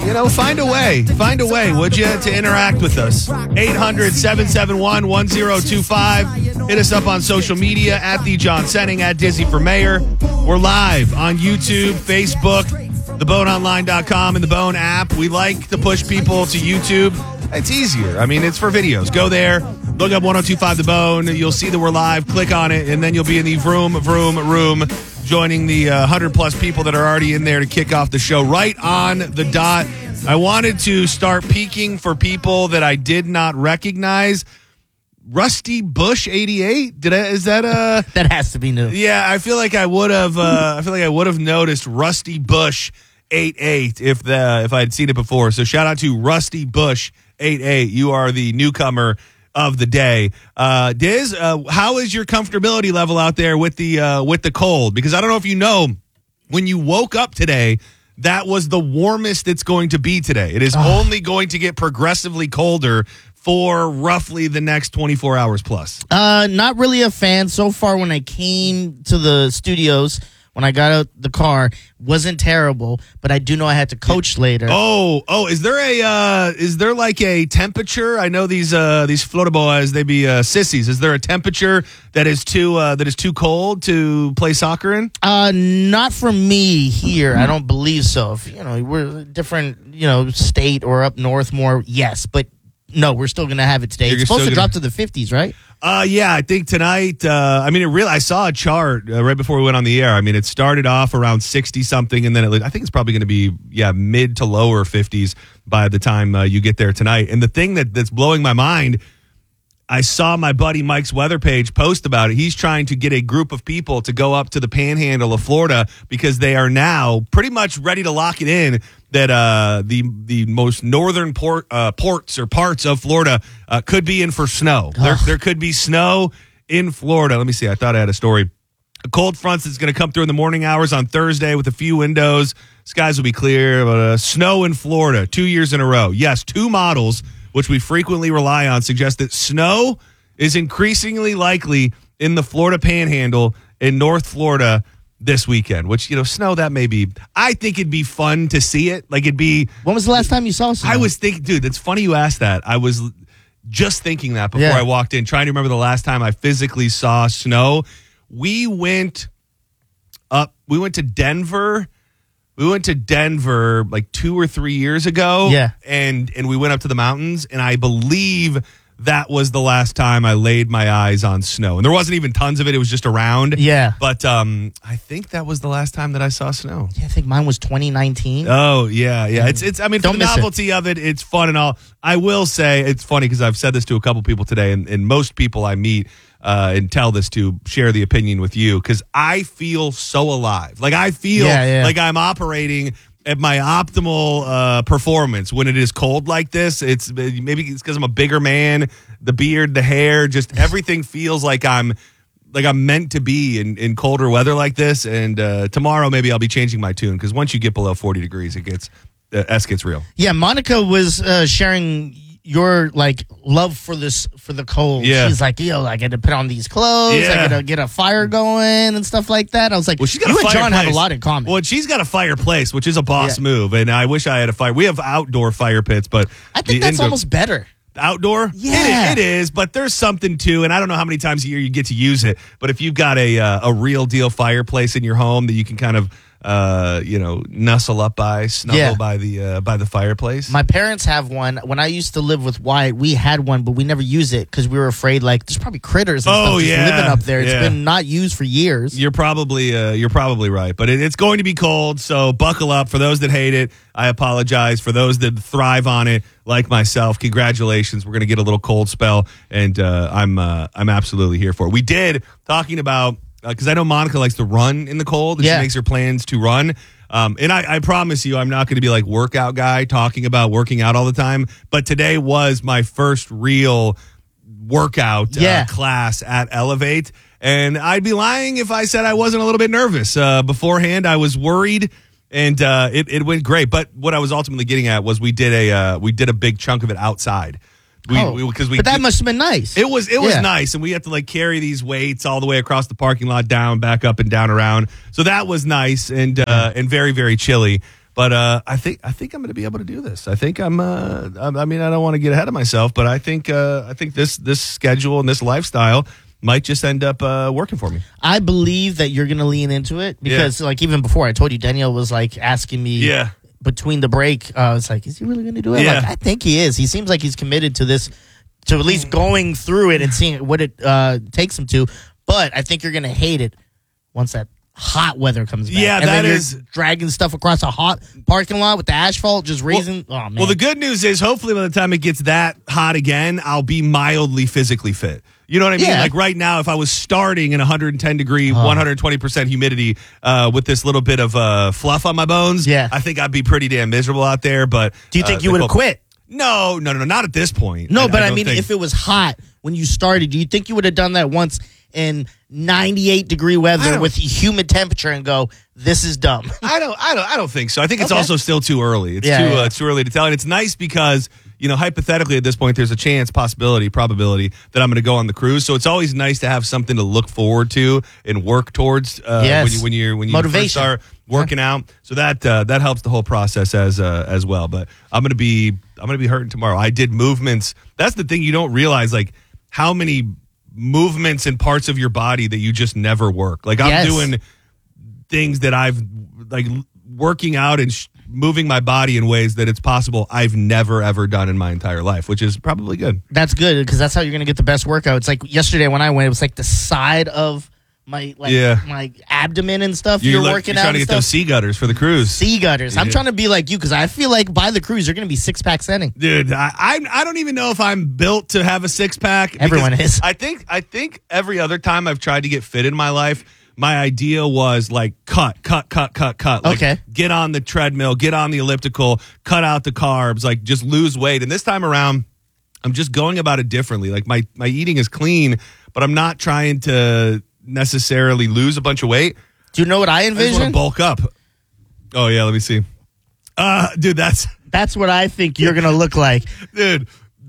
find a way, would you, to interact with us. 800-771-1025. Hit us up on social media at The John Senning, at Dizzy for Mayor. We're live on YouTube, Facebook, theboneonline.com, and the Bone app. We like to push people to YouTube. It's easier. I mean, it's for videos. Go there, look up 1025 The Bone. You'll see that we're live. Click on it, and then you'll be in the room, joining the 100-plus people that are already in there to kick off the show right on the dot. I wanted to start peeking for people that I did not recognize. Rusty Bush 88. Is that that has to be new? Yeah, I feel like I would have. I feel like I would have noticed Rusty Bush 88 if I had seen it before. So shout out to Rusty Bush 88. You are the newcomer of the day. Diz, how is your comfortability level out there with the cold? Because I don't know if you know, when you woke up today, that was the warmest it's going to be today. It is only going to get progressively colder for roughly the next 24 hours plus. Not really a fan so far. When I came to the studios, when I got out the car, wasn't terrible, but I do know I had to coach later. Is there like a temperature? I know these Florida boys, they be sissies. Is there a temperature that is too cold to play soccer in? Not for me here. I don't believe so. If we're a different, state or up north more, yes, but no, we're still gonna have it today. It's supposed to drop to the 50s, right? Yeah, I think tonight. I saw a chart right before we went on the air. I mean, it started off around 60 something, and then I think it's probably going to be mid to lower 50s by the time you get there tonight. And the thing that's blowing my mind, I saw my buddy Mike's weather page post about it. He's trying to get a group of people to go up to the Panhandle of Florida because they are now pretty much ready to lock it in that the most northern ports or parts of Florida could be in for snow. There could be snow in Florida. Let me see. I thought I had a story. A cold front that's going to come through in the morning hours on Thursday with a few windows. Skies will be clear, but snow in Florida 2 years in a row. Yes, two models, which we frequently rely on, suggest that snow is increasingly likely in the Florida Panhandle in North Florida this weekend, which, snow, that may be. I think it'd be fun to see it. Like, it'd be. When was the last time you saw snow? I was thinking, dude, it's funny you asked that. I was just thinking that before I walked in, trying to remember the last time I physically saw snow. We went to Denver. We went to Denver like 2 or 3 years ago. Yeah. And we went up to the mountains, and I believe that was the last time I laid my eyes on snow. And there wasn't even tons of it. It was just around. Yeah. But I think that was the last time that I saw snow. Yeah, I think mine was 2019. Oh, yeah. It's. I mean, for the novelty of it, it's fun and all. I will say it's funny because I've said this to a couple people today, and most people I meet and tell this to share the opinion with you, because I feel so alive. Like, I feel like I'm operating at my optimal performance when it is cold like this. Maybe it's because I'm a bigger man, the beard, the hair, just everything feels like I'm meant to be in colder weather like this. And tomorrow maybe I'll be changing my tune, because once you get below 40 degrees, S gets real. Yeah, Monica was sharing your love for the cold. Yeah. She's like, I got to put on these clothes. Yeah. I got to get a fire going and stuff like that. I was like, well, she's got you a and John fireplace. have a lot in common. Well, she's got a fireplace, which is a boss move, and I wish I had a fire. We have outdoor fire pits, but I think that's almost better. Outdoor? Yeah. It is, but there's something too, and I don't know how many times a year you get to use it, but if you've got a real deal fireplace in your home that you can kind of snuggle by the fireplace. My parents have one. When I used to live with Wyatt, we had one, but we never used it because we were afraid there's probably critters and stuff just living up there. It's been not used for years. You're probably right, but it's going to be cold, so buckle up. For those that hate it, I apologize. For those that thrive on it, like myself, congratulations. We're going to get a little cold spell, and I'm absolutely here for it. We did, talking about, because I know Monica likes to run in the cold, and she makes her plans to run. And I promise you, I'm not going to be like workout guy talking about working out all the time. But today was my first real workout class at Elevate. And I'd be lying if I said I wasn't a little bit nervous. Beforehand, I was worried, and it went great. But what I was ultimately getting at was we did a big chunk of it outside. But that must have been nice. It was nice, and we had to carry these weights all the way across the parking lot, down, back up, and down around. So that was nice and very, very chilly. But I think I'm going to be able to do this. I think I mean, I don't want to get ahead of myself, but I think this schedule and this lifestyle might just end up working for me. I believe that you're going to lean into it because, like, even before I told you, Danielle was like asking me between the break. I was like, is he really going to do it? Yeah. Like, I think he is. He seems like he's committed to this, to at least going through it and seeing what it takes him to. But I think you're going to hate it once that hot weather comes back. Yeah, and that then is you're dragging stuff across a hot parking lot with the asphalt just raising. Oh man. Well, the good news is hopefully by the time it gets that hot again, I'll be mildly physically fit. You know what I mean? Yeah. Like right now, if I was starting in 110 degree, 120% humidity with this little bit of fluff on my bones, I think I'd be pretty damn miserable out there. But do you think you would have quit? No, not at this point. No, but I mean, if it was hot when you started, do you think you would have done that once in 98-degree weather with humid temperature and go, this is dumb? I don't think so. I think it's also still too early. It's too early to tell. And it's nice because, you know, hypothetically at this point, there's a chance, probability that I'm going to go on the cruise. So it's always nice to have something to look forward to and work towards when you first start working out. So that helps the whole process as well. But I'm going to be hurting tomorrow. I did movements. That's the thing you don't realize, like how many movements and parts of your body that you just never work. Like I'm doing things that I've like working out and moving my body in ways that it's possible I've never ever done in my entire life, which is probably good. That's good because that's how you're going to get the best workout. It's like yesterday when I went, it was like the side of my my abdomen and stuff. You're working out. Trying to get those sea gutters for the cruise. Sea gutters. I'm trying to be like you because I feel like by the cruise you're going to be 6-pack setting. Dude, I don't even know if I'm built to have a 6-pack. Everyone is. I think every other time I've tried to get fit in my life, my idea was like cut. Like, get on the treadmill, get on the elliptical, cut out the carbs, like just lose weight. And this time around, I'm just going about it differently. Like my eating is clean, but I'm not trying to necessarily lose a bunch of weight. Do you know what I envision? I just want to bulk up. Oh yeah, let me see. Dude, that's what I think you're gonna look like. Dude,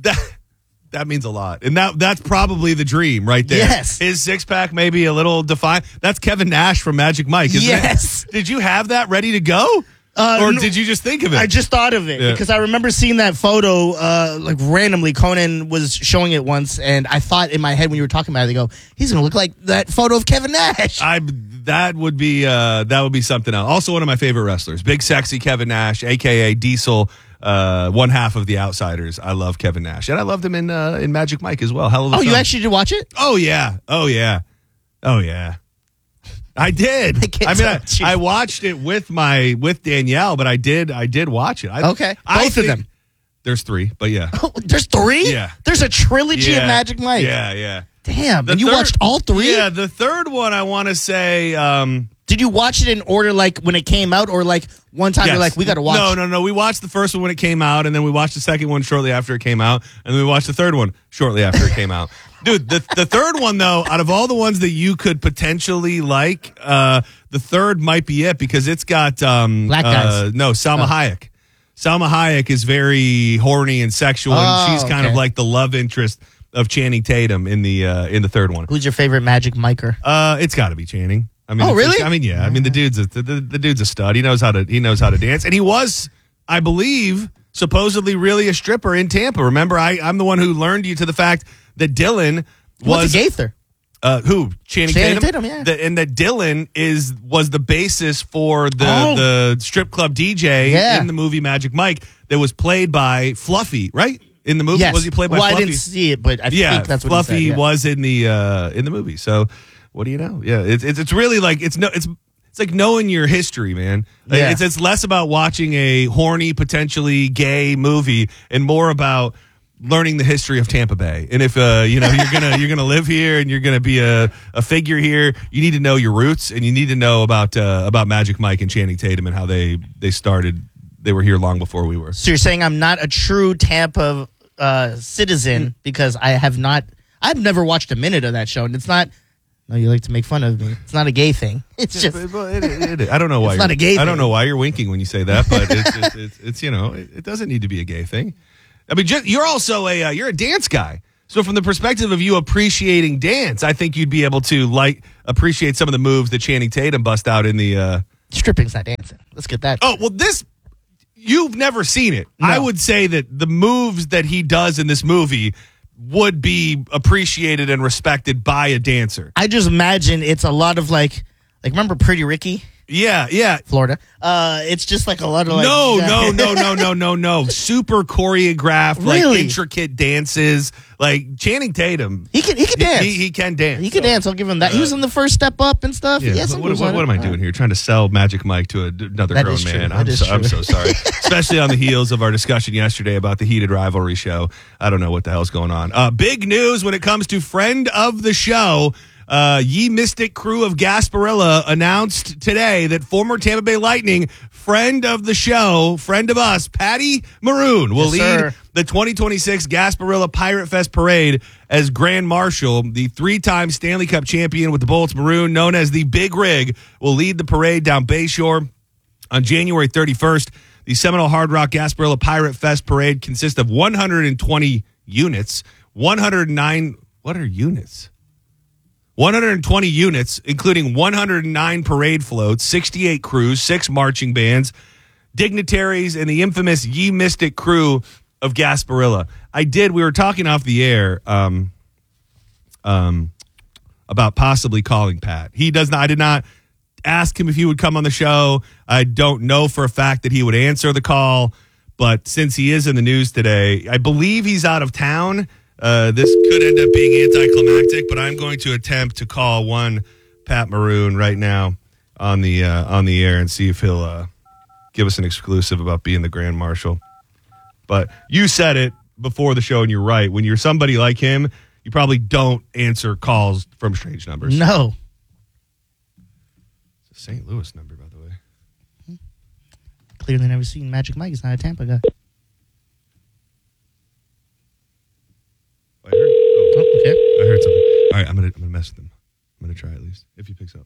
that means a lot. And that's probably the dream right there. Yes. His 6-pack maybe a little defined. That's Kevin Nash from Magic Mike, isn't it? Did you have that ready to go? Or did you just think of it? I just thought of it because I remember seeing that photo like randomly. Conan was showing it once, and I thought in my head when you were talking about it, they go, he's going to look like that photo of Kevin Nash. That would be something else. Also one of my favorite wrestlers, big sexy Kevin Nash, a.k.a. Diesel, one half of the Outsiders. I love Kevin Nash. And I loved him in Magic Mike as well. Hell of a film. You actually did watch it? Oh, yeah. I did. I watched it with Danielle, but I did watch it. Both of them. There's 3, but yeah. Oh, there's 3? Yeah. There's a trilogy of Magic Mike. Yeah. Damn. And you watched all 3? Yeah, the third one I want to say did you watch it in order like when it came out or like one time you're like, we got to watch? No. We watched the first one when it came out, and then we watched the second one shortly after it came out, and then we watched the third one shortly after it came out. Dude, the third one, though, out of all the ones that you could potentially like, the third might be it because it's got black guys. Salma Hayek. Salma Hayek is very horny and sexual, and she's kind of like the love interest of Channing Tatum in the third one. Who's your favorite Magic Miker? It's got to be Channing. I mean, really? I mean, yeah. I mean, the dude's a stud. He knows how to dance, and he was, I believe, supposedly really a stripper in Tampa. Remember, I'm the one who learned you to the fact that Dylan was Gaither. Who? Channing Tatum? Yeah. And that Dylan was the basis for the strip club DJ in the movie Magic Mike that was played by Fluffy, right? In the movie, yes. Was he played by Fluffy? I didn't see it, but I think that's what Fluffy he said, was in the movie. So what do you know? Yeah, it's really like it's like knowing your history, man. Like, it's less about watching a horny, potentially gay movie and more about learning the history of Tampa Bay. And if you're gonna live here and you're gonna be a figure here, you need to know your roots and you need to know about Magic Mike and Channing Tatum and how they started. They were here long before we were. So you're saying I'm not a true Tampa citizen because I've never watched a minute of that show, and it's not. No, you like to make fun of me. It's not a gay thing. It's just. I don't know why. It's not a gay thing. I don't know why you're winking when you say that, but it's it doesn't need to be a gay thing. I mean, you're also you're a dance guy. So from the perspective of you appreciating dance, I think you'd be able to appreciate some of the moves that Channing Tatum bust out in the. Stripping's not dancing. Let's get that. Oh well, this you've never seen it, No. I would say that the moves that he does in this movie would be appreciated and respected by a dancer. I just imagine it's a lot of like remember Pretty Ricky? Yeah. Florida. It's just like a lot of like No. Super choreographed, Really? like intricate dances. Like Channing Tatum. He can dance. He can dance. He can dance. I'll give him that. He was in the first Step Up and stuff. Yeah. Yes. What am I doing here? Trying to sell Magic Mike to another That grown is true. man. That is I'm true. so sorry. Especially on the heels of our discussion yesterday about the Heated Rivalry show. I don't know what the hell's going on. Big news when it comes to friend of the show. Ye Mystic crew of Gasparilla announced today that former Tampa Bay Lightning friend of the show, friend of us, Patty Maroon, will lead the 2026 Gasparilla Pirate Fest Parade as Grand Marshal. The 3-time Stanley Cup champion with the Bolts Maroon, known as the Big Rig, will lead the parade down Bayshore on January 31st. The Seminole Hard Rock Gasparilla Pirate Fest Parade consists of 120 units. 109, what are units? 120 units, including 109 parade floats, 68 crews, 6 marching bands, dignitaries, and the infamous Ye Mystic crew of Gasparilla. We were talking off the air about possibly calling Pat. I did not ask him if he would come on the show. I don't know for a fact that he would answer the call, but since he is in the news today, I believe he's out of town. This could end up being anticlimactic, but I'm going to attempt to call one Pat Maroon right now on the air and see if he'll give us an exclusive about being the Grand Marshal. But you said it before the show, and you're right. When you're somebody like him, you probably don't answer calls from strange numbers. No. It's a St. Louis number, by the way. Clearly never seen Magic Mike. He's not a Tampa guy. Okay. I heard something. All right, I'm gonna mess with him. I'm gonna try at least if he picks up.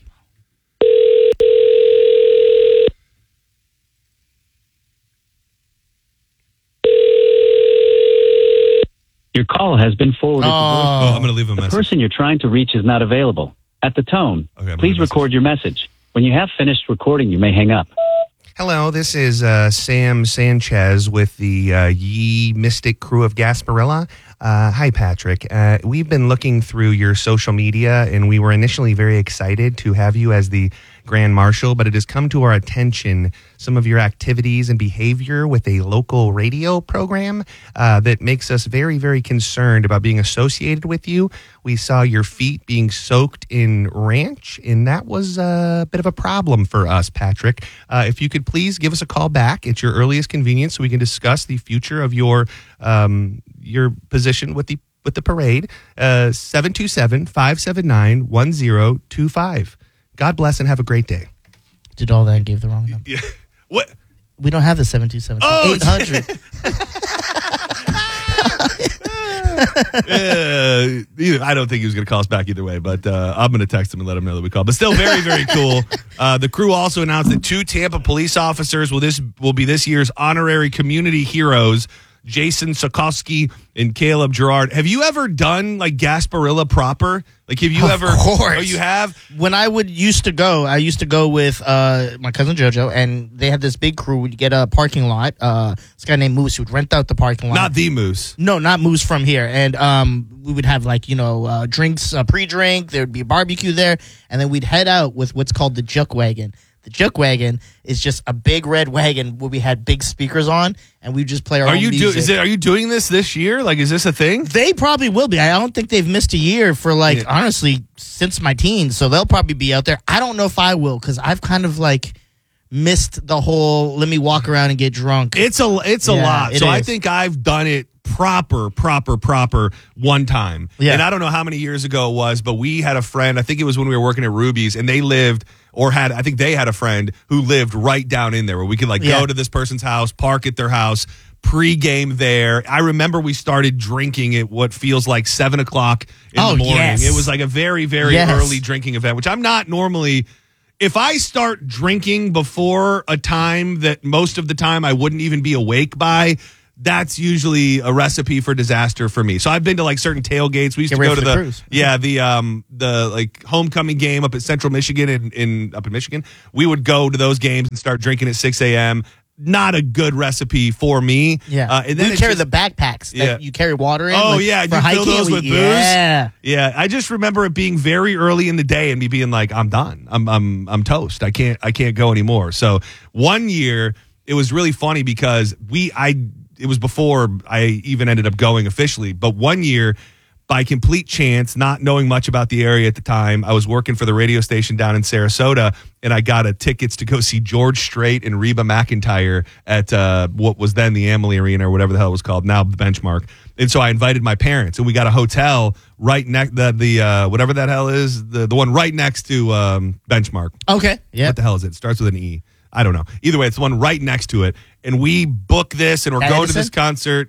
Your call has been forwarded to I'm gonna leave a the message. person you're trying to reach is not available. At the tone, please record your message. When you have finished recording, you may hang up. Hello, this is Sam Sanchez with the Ye Mystic crew of Gasparilla. Hi, Patrick. We've been looking through your social media, and we were initially very excited to have you as the Grand Marshal, but it has come to our attention some of your activities and behavior with a local radio program that makes us very, very concerned about being associated with you. We saw your feet being soaked in ranch, and that was a bit of a problem for us, Patrick. If you could please give us a call back at your earliest convenience so we can discuss the future of your position with the parade. 727-579-1025. God bless and have a great day. Did all that and gave the wrong number. Yeah. What? We don't have the 727. Oh, 800. I don't think he was going to call us back either way, but I'm going to text him and let him know that we called. But still very, very cool. The crew also announced that 2 Tampa police officers will be this year's honorary community heroes, Jason Sokowski and Caleb Gerard. Have you ever done like Gasparilla proper? Like, have you ever? Of course. Oh, you have? When I used to go with my cousin JoJo, and they had this big crew. We'd get a parking lot. This guy named Moose who would rent out the parking lot. Not the Moose. No, not Moose from here. And we would have drinks, pre-drink. There would be a barbecue there, and then we'd head out with what's called the Juke Wagon. The Juke Wagon is just a big red wagon where we had big speakers on, and we just play our own music. Are you doing this year? Like, is this a thing? They probably will be. I don't think they've missed a year for honestly, since my teens. So they'll probably be out there. I don't know if I will, because I've kind of missed the whole let me walk around and get drunk. It's a lot. So I think I've done it proper one time. Yeah. And I don't know how many years ago it was, but we had a friend, I think it was when we were working at Ruby's, and they lived I think they had a friend who lived right down in there where we could go to this person's house, park at their house, pregame there. I remember we started drinking at what feels like 7 o'clock in the morning. Yes. It was like a very, very early drinking event, which I'm not normally. If I start drinking before a time that most of the time I wouldn't even be awake by, that's usually a recipe for disaster for me. So I've been to certain tailgates. We used to go to the cruise. the homecoming game up at Central Michigan up in Michigan. We would go to those games and start drinking at 6 a.m. not a good recipe for me. Yeah. And then you carry the backpacks that you carry water in. Oh, like, yeah. For you hiking, fill those with booze. Yeah. Yeah. I just remember it being very early in the day and me being like, I'm done. I'm toast. I can't go anymore. So one year, it was really funny because it was before I even ended up going officially. But one year, by complete chance, not knowing much about the area at the time, I was working for the radio station down in Sarasota, and I got tickets to go see George Strait and Reba McEntire at what was then the Amalie Arena or whatever the hell it was called, now the Benchmark. And so I invited my parents, and we got a hotel right next the whatever that hell is, the one right next to Benchmark. Okay. Yeah. What the hell is it? It starts with an E. I don't know. Either way, it's the one right next to it. And we book this, and we're going to this concert.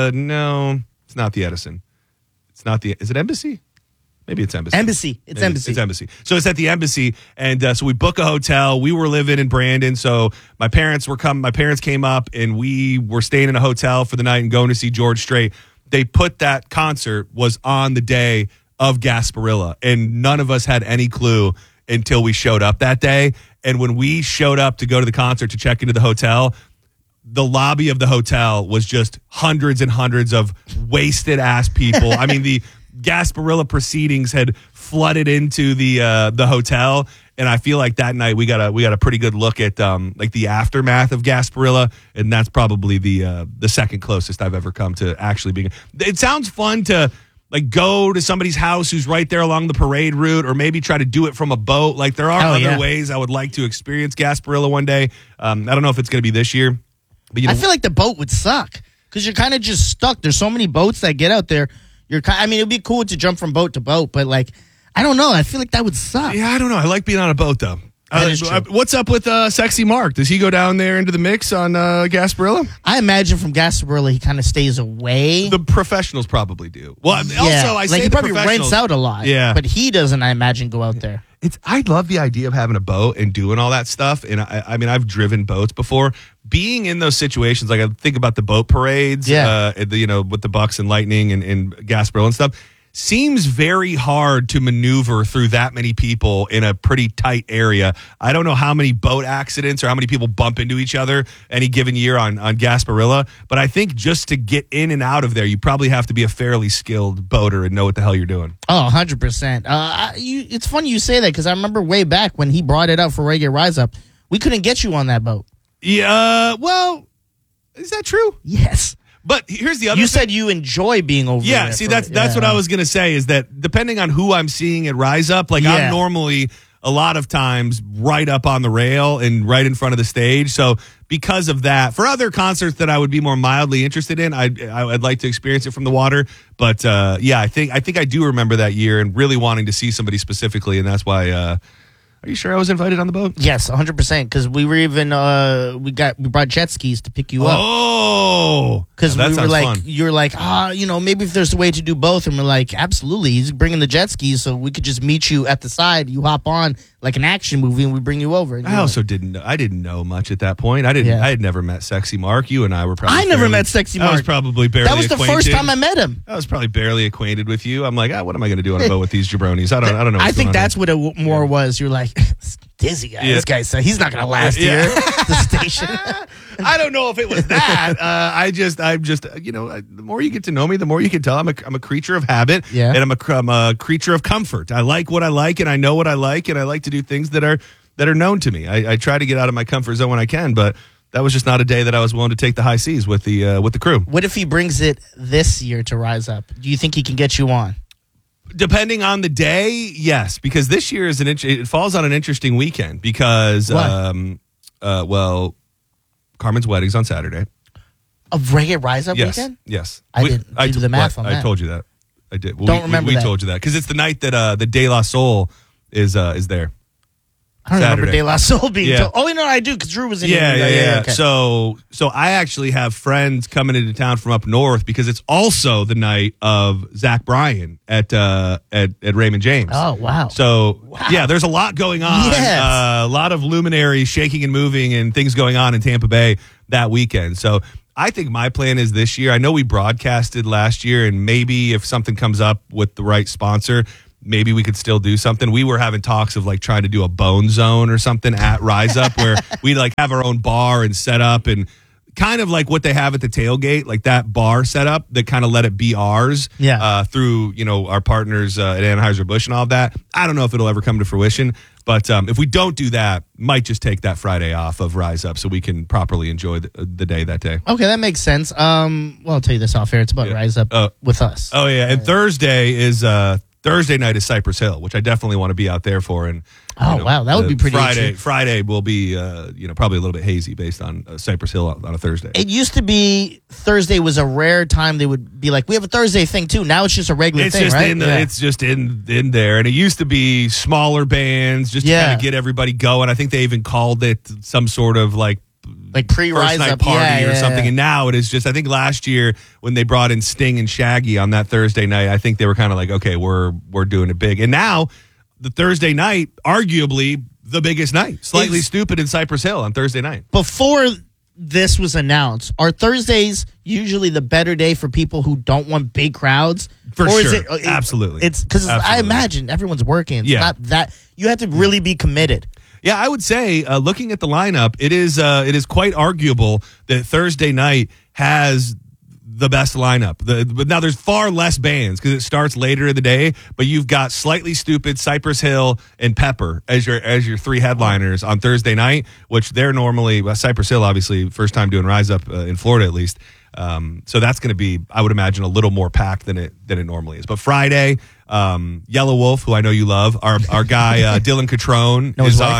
No, it's not the Edison. It's not the. Is it Embassy? Maybe it's Embassy. Embassy. It's Embassy. It's Embassy. So it's at the Embassy, and so we book a hotel. We were living in Brandon, so my parents were coming. My parents came up, and we were staying in a hotel for the night and going to see George Strait. They put that concert was on the day of Gasparilla, and none of us had any clue until we showed up that day. And when we showed up to go to the concert to check into the hotel, the lobby of the hotel was just hundreds and hundreds of wasted ass people. I mean, the Gasparilla proceedings had flooded into the hotel, and I feel like that night we got a pretty good look at like the aftermath of Gasparilla, and that's probably the second closest I've ever come to actually being. It sounds fun to like go to somebody's house who's right there along the parade route, or maybe try to do it from a boat. Like there are other ways I would like to experience Gasparilla one day. I don't know if it's going to be this year. But, I feel like the boat would suck because you're kind of just stuck. There's so many boats that get out there. I mean, it'd be cool to jump from boat to boat, but like, I don't know. I feel like that would suck. Yeah, I don't know. I like being on a boat though. What's up with Sexy Mark? Does he go down there into the mix on Gasparilla? I imagine from Gasparilla he kind of stays away. The professionals probably do. Well, yeah. also I say he probably rents out a lot. Yeah, but he doesn't. I imagine go out there. I love the idea of having a boat and doing all that stuff. And I mean, I've driven boats before. Being in those situations, like I think about the boat parades, with the Bucks and Lightning and Gasparilla and stuff, seems very hard to maneuver through that many people in a pretty tight area. I don't know how many boat accidents or how many people bump into each other any given year on Gasparilla, but I think just to get in and out of there, you probably have to be a fairly skilled boater and know what the hell you're doing. Oh, 100%. It's funny you say that because I remember way back when he brought it up for Reggae Rise Up, we couldn't get you on that boat. Yeah, well, is that true? Yes. But here's the other thing. You thing. Said you enjoy being over there. Yeah, see, that's what I was going to say is that depending on who I'm seeing at Rise Up, like I'm normally a lot of times right up on the rail and right in front of the stage. So because of that, for other concerts that I would be more mildly interested in, I'd like to experience it from the water. But I think I do remember that year and really wanting to see somebody specifically, and that's why. Are you sure I was invited on the boat? Yes, 100%. Because we were even we brought jet skis to pick you up. Oh, because we were like, fun. You're like, maybe if there's a way to do both, and we're like, absolutely. He's bringing the jet skis, so we could just meet you at the side. You hop on like an action movie, and we bring you over. I also didn't know much at that point. I had never met Sexy Mark. You and I were probably. I never met Sexy Mark. I was probably barely. That was acquainted. The first time I met him. I was probably barely acquainted with you. I'm like, what am I going to do on a boat with these jabronis? I don't know. I think that's what it more was. You're like. Dizzy guy. Yeah. This guy said he's not going to last here at the station. I don't know if it was that. I'm just, the more you get to know me, the more you can tell I'm a creature of habit, and I'm a creature of comfort. I like what I like, and I know what I like, and I like to do things that are known to me. I try to get out of my comfort zone when I can, but that was just not a day that I was willing to take the high seas with the crew. What if he brings it this year to Rise Up? Do you think he can get you on? Depending on the day, yes, because this year it falls on an interesting weekend because, Carmen's wedding's on Saturday. A Reggae Rise Up weekend? Yes. I didn't do the math on that. I told you that. I did. Don't remember that. We told you that because it's the night that the De La Soul is there. I don't remember De La Soul being told. Oh, no, I do, because Drew was in here. Yeah. Okay. So I actually have friends coming into town from up north because it's also the night of Zach Bryan at Raymond James. Oh, wow. So, yeah, there's a lot going on. Yes. A lot of luminaries shaking and moving and things going on in Tampa Bay that weekend. So I think my plan is this year. I know we broadcasted last year, and maybe if something comes up with the right sponsor, maybe we could still do something. We were having talks of like trying to do a bone zone or something at Rise Up where we'd like have our own bar and set up and kind of like what they have at the tailgate, like that bar setup that kind of let it be ours through, our partners at Anheuser-Busch and all of that. I don't know if it'll ever come to fruition, but if we don't do that, might just take that Friday off of Rise Up so we can properly enjoy the day that day. Okay, that makes sense. Well, I'll tell you this off air. It's about Rise Up with us. Oh, yeah. And Thursday night is Cypress Hill, which I definitely want to be out there for. And wow, that would be pretty interesting. Friday will be, probably a little bit hazy based on Cypress Hill on a Thursday. It used to be Thursday was a rare time they would be like, we have a Thursday thing too. Now it's just a regular thing, right? It's just in there. And it used to be smaller bands just to kind of get everybody going. I think they even called it some sort of like pre-Rise Up party or something. And now it is just, I think last year when they brought in Sting and Shaggy on that Thursday night, I think they were kind of like, okay, we're doing it big. And now the Thursday night, arguably the biggest night. Slightly Stupid in Cypress Hill on Thursday night. Before this was announced, are Thursdays usually the better day for people who don't want big crowds? For sure. Absolutely. It's because I imagine everyone's working. It's not that you have to really be committed. Yeah, I would say, looking at the lineup, it is quite arguable that Thursday night has the best lineup. But now there's far less bands because it starts later in the day. But you've got Slightly Stupid, Cypress Hill, and Pepper as your three headliners on Thursday night, which they're normally Cypress Hill, obviously, first time doing Rise Up in Florida at least. So that's going to be, I would imagine, a little more packed than it normally is. But Friday, Yellow Wolf, who I know you love, our guy Dylan Catrone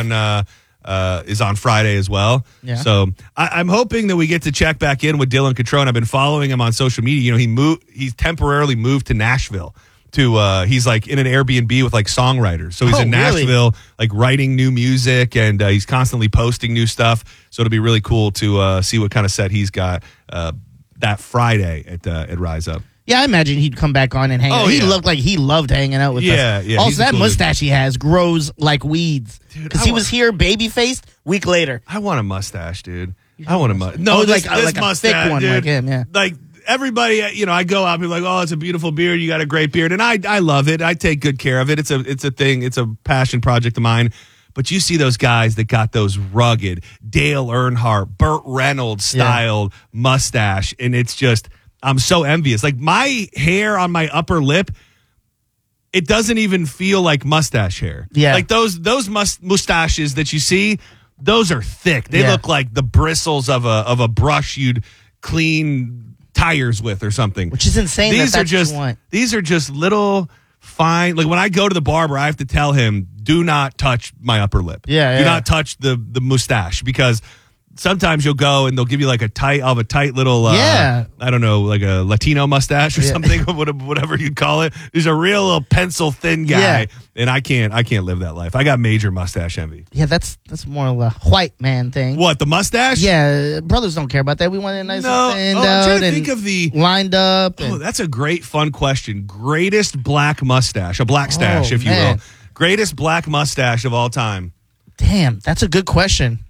is on Friday as well. Yeah. So I'm hoping that we get to check back in with Dylan Catrone. I've been following him on social media. He's temporarily moved to Nashville. He's like in an Airbnb with like songwriters. So he's in Nashville, like writing new music, and he's constantly posting new stuff. So it'll be really cool to see what kind of set he's got that Friday at Rise Up. Yeah, I imagine he'd come back on and hang out. He looked like he loved hanging out with us. Yeah. Also, that mustache he has grows like weeds. Because he was here baby-faced, week later. I want a mustache, dude. I want a mustache. No, this like a mustache, thick one dude. like him, yeah. Like, everybody, I go out and be like, oh, it's a beautiful beard. You got a great beard. And I love it. I take good care of it. It's a thing. It's a passion project of mine. But you see those guys that got those rugged Dale Earnhardt, Burt Reynolds styled mustache. And it's just, I'm so envious. Like my hair on my upper lip, it doesn't even feel like mustache hair. Yeah. Like those mustaches that you see, those are thick. They look like the bristles of a brush you'd clean tires with or something. Which is insane. These are just little fine. Like when I go to the barber, I have to tell him, do not touch my upper lip. Do not touch the mustache, because sometimes you'll go and they'll give you like a tight little, I don't know, like a Latino mustache or something, whatever you'd call it. There's a real little pencil thin guy, and I can't live that life. I got major mustache envy. Yeah, that's more of a white man thing. What, the mustache? Yeah, brothers don't care about that. We want it nice and thinned I'm out trying to and think of the lined up. That's a great fun question. Greatest black mustache, a black stash, if you will. Greatest black mustache of all time. Damn, that's a good question.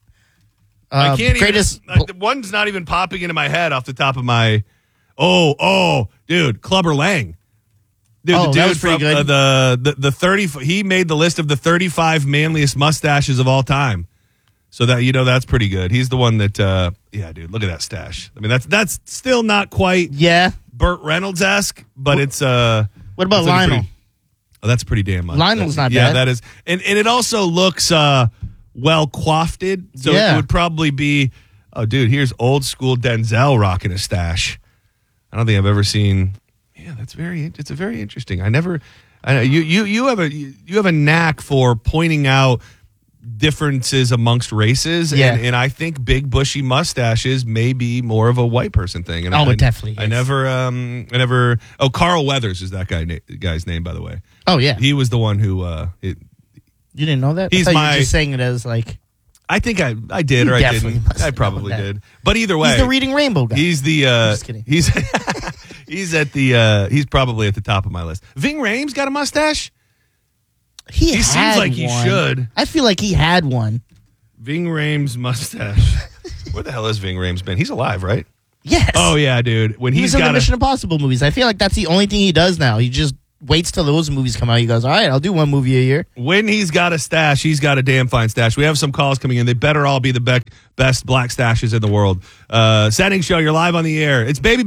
I can't one's not even popping into my head off the top of my. Dude, Clubber Lang. Dude, the dude that was pretty good. The 30. He made the list of the 35 manliest mustaches of all time. So that that's pretty good. He's the one that. Dude, look at that stash. I mean, that's still not quite. Burt Reynolds-esque, but it's. What about Lionel? That's pretty damn much. Lionel's not bad. Yeah, that is, and it also looks. Well coiffed, so it would probably be. Oh, dude, here's old school Denzel rocking a stash. I don't think I've ever seen. Yeah, it's very interesting. You have a knack for pointing out differences amongst races, and I think big bushy mustaches may be more of a white person thing. And it definitely is. I never. Oh, Carl Weathers is that guy's name, by the way. Oh yeah, he was the one who. You didn't know that? You were just saying it as like. I think I did or I didn't. I probably did. But either way, he's the Reading Rainbow guy. He's the. Just kidding. He's he's probably at the top of my list. Ving Rhames got a mustache. He seems like he should. I feel like he had one. Ving Rhames mustache. Where the hell has Ving Rhames been? He's alive, right? Yes. Oh yeah, dude. When he was in the Mission Impossible movies. I feel like that's the only thing he does now. He just waits till those movies come out. He goes, all right, I'll do one movie a year. When he's got a stash, he's got a damn fine stash. We have some calls coming in. They better all be the best black stashes in the world. Setting show, you're live on the air. It's baby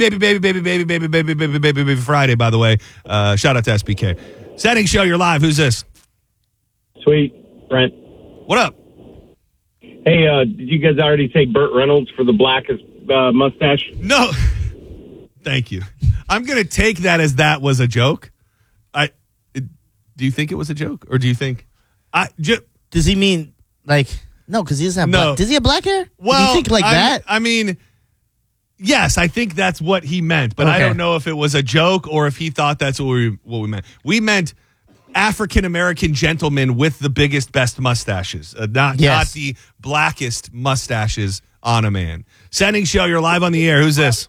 Friday, by the way. Shout out to SBK. Setting show, you're live. Who's this? Sweet, Brent. What up? Hey, did you guys already take Burt Reynolds for the blackest mustache? No. Thank you. I'm going to take that as that was a joke. Do you think it was a joke? Or do you think... Does he mean, like... No, because he doesn't have black... Does he have black hair? Well, do you think like that? I mean, yes, I think that's what he meant. But I don't know if it was a joke or if he thought that's what we meant. We meant African-American gentlemen with the biggest, best mustaches. Not the blackest mustaches on a man. Sending show, you're live on the air. Who's this?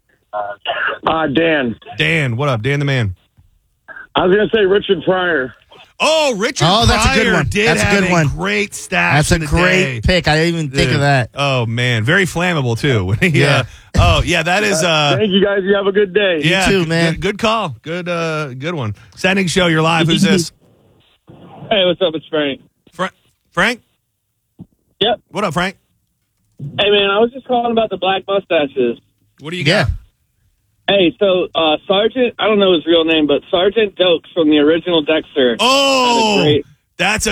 Dan. Dan, what up? Dan the man. I was going to say Richard Pryor. Oh, Richard Pryor that's a good one. did that's have a good one. Great stash. That's a great pick. I didn't even think of that. Oh, man. Very flammable, too. That is... Thank you, guys. You have a good day. Yeah, you too, man. Good call. Good one. Sending show, you're live. Who's this? Hey, what's up? It's Frank. Frank? Yep. What up, Frank? Hey, man, I was just calling about the black mustaches. What do you got? Hey, so Sergeant, I don't know his real name, but Sergeant Dokes from the original Dexter. Oh, that's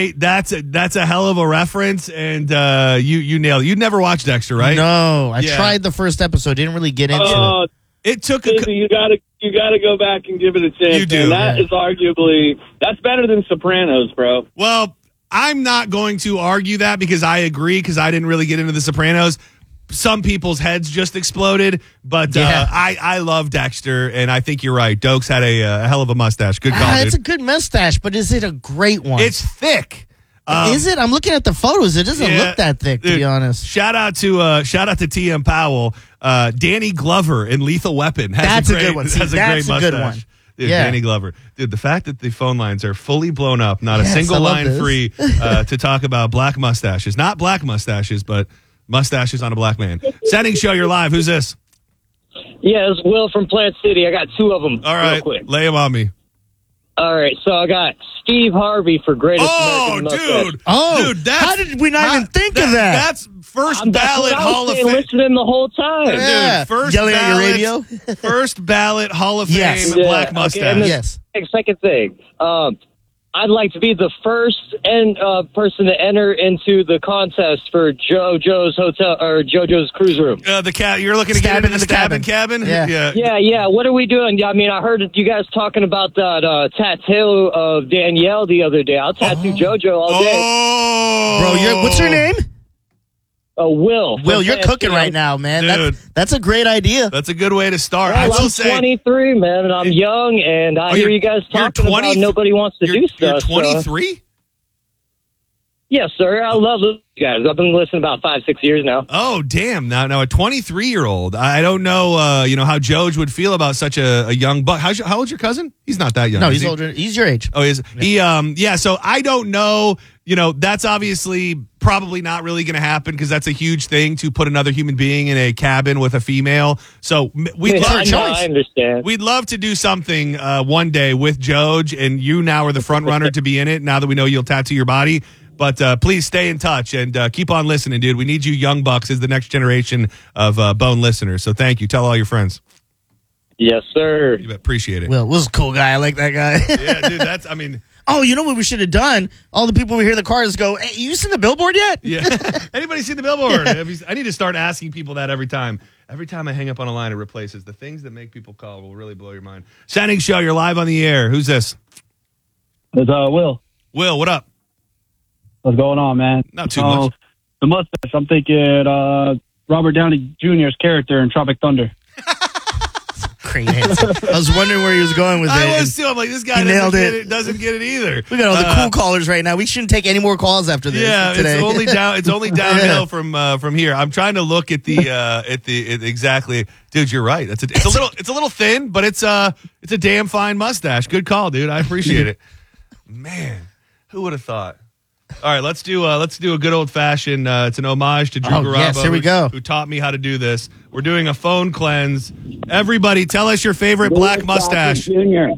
a hell of a reference, and you nailed it. You never watched Dexter, right? No, I tried the first episode. Didn't really get into it. It took you gotta go back and give it a chance. You do. And that is arguably that's better than Sopranos, bro. Well, I'm not going to argue that because I agree because I didn't really get into The Sopranos. Some people's heads just exploded, but I love Dexter, and I think you're right. Dokes had a hell of a mustache. Good call, dude. It's a good mustache, but is it a great one? It's thick. Is it? I'm looking at the photos. It doesn't look that thick, to be honest. Shout out to TM Powell. Danny Glover in Lethal Weapon. That's a good one. That's a great mustache. Good one. Dude, Danny Glover. Dude, the fact that the phone lines are fully blown up, not a single line free to talk about black mustaches. Not black mustaches, but mustaches on a black man. Setting show, you're live. Who's this? Yeah, it's Will from Plant City. I got two of them. All right, real quick. lay them on me. All right, so I got Steve Harvey for greatest American mustache. Dude, how did we not even think of that? That's first ballot Hall of Fame. Listening the whole time. Dude, first yelling ballot, at your radio. First ballot Hall of Fame black mustache. Okay, second thing. I'd like to be the first person to enter into the contest for JoJo's hotel or JoJo's cruise room. You're looking to get into the cabin? Yeah. What are we doing? I mean, I heard you guys talking about that tattoo of Danielle the other day. I'll tattoo JoJo all day. Bro, what's your name? Will. Will, you're cooking right now, man. Dude. That's a great idea. That's a good way to start. Well, I'm 23, man, and I'm young, and I hear you guys talking about nobody wants to do stuff. You're 23? Yes, sir. I love you guys. I've been listening about 5-6 years now. Oh, damn. Now a 23-year-old. I don't know, how Joj would feel about such a young buck. How old's your cousin? He's not that young. No, he's older. He's your age. Oh, is he? So I don't know. That's obviously probably not really going to happen because that's a huge thing to put another human being in a cabin with a female. So I understand. We'd love to do something one day with Joj, and you now are the front runner to be in it. Now that we know you'll tattoo your body. But please stay in touch and keep on listening, dude. We need you young bucks as the next generation of Bone listeners. So thank you. Tell all your friends. Yes, sir. You appreciate it. Will, Will's a cool guy. I like that guy. Yeah, dude, Oh, you know what we should have done? All the people we hear in the cars go, hey, you seen the billboard yet? Yeah. Anybody seen the billboard? I need to start asking people that every time. Every time I hang up on a line, it replaces. The things that make people call will really blow your mind. Sending show, you're live on the air. Who's this? It's Will. Will, what up? What's going on, man? Not too much. The mustache. I'm thinking Robert Downey Jr.'s character in Tropic Thunder. Great answer. I was wondering where he was going with it. I was too. I'm like, this guy doesn't get it either. We got all the cool callers right now. We shouldn't take any more calls after this. Yeah, today. It's only downhill from here. I'm trying to look at exactly. Dude, you're right. It's a little thin, but it's a damn fine mustache. Good call, dude. I appreciate it. Man, who would have thought? All right, let's do a good old fashioned. It's an homage to Drew Garabo, yes, here we go. Who taught me how to do this. We're doing a phone cleanse. Everybody, tell us your favorite black mustache. Jr.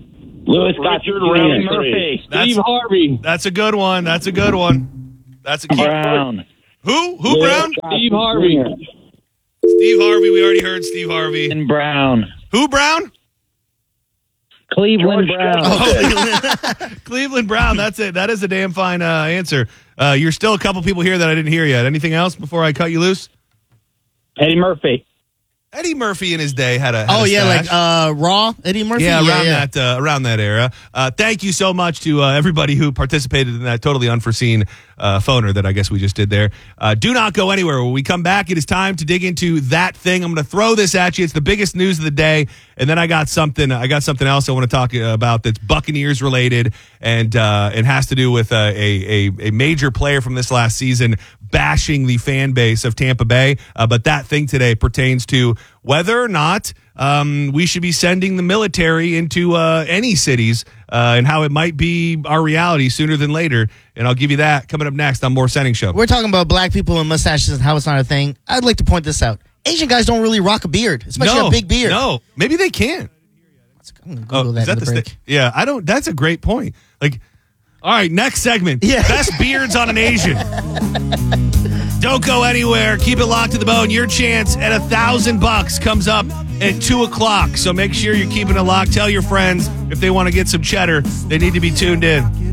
Lewis got Richard Ryan Murphy. Steve Harvey. That's a good one. That's a good one. That's a key. Brown. Who Brown? Steve Harvey. Steve Harvey. We already heard Steve Harvey. And Brown. Who Brown? Cleveland George Browns. Cleveland Brown. That's it. That is a damn fine answer. You're still a couple people here that I didn't hear yet. Anything else before I cut you loose? Eddie Murphy. Eddie Murphy in his day had a yeah, stash. like Raw Eddie Murphy. Yeah, around that era. Thank you so much to everybody who participated in that totally unforeseen phoner that I guess we just did there. Do not go anywhere. When we come back, it is time to dig into that thing. I'm going to throw this at you. It's the biggest news of the day, and then I got something else I want to talk about that's Buccaneers related and it has to do with a major player from this last season bashing the fan base of Tampa Bay. But that thing today pertains to whether or not we should be sending the military into any cities and how it might be our reality sooner than later. And I'll give you that coming up next on More Sending Show. We're talking about black people and mustaches and how it's not a thing. I'd like to point this out. Asian guys don't really rock a beard, especially a big beard. No, maybe they can't. I'm gonna Google that in the break. Yeah, I don't. That's a great point. Like, all right, next segment. Yeah. Best beards on an Asian. Don't go anywhere. Keep it locked to the bone. Your chance at $1,000 comes up at 2:00. So make sure you're keeping it locked. Tell your friends if they want to get some cheddar, they need to be tuned in.